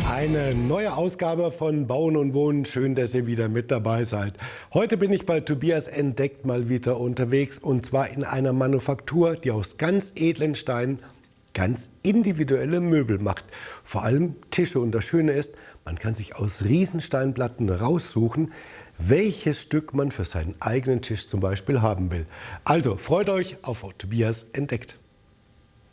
Eine neue Ausgabe von Bauen und Wohnen. Schön, dass ihr wieder mit dabei seid. Heute bin ich bei Tobias Entdeckt mal wieder unterwegs. Und zwar in einer Manufaktur, die aus ganz edlen Steinen ganz individuelle Möbel macht. Vor allem Tische. Und das Schöne ist, man kann sich aus Riesensteinplatten raussuchen, welches Stück man für seinen eigenen Tisch zum Beispiel haben will. Also freut euch auf Tobias Entdeckt.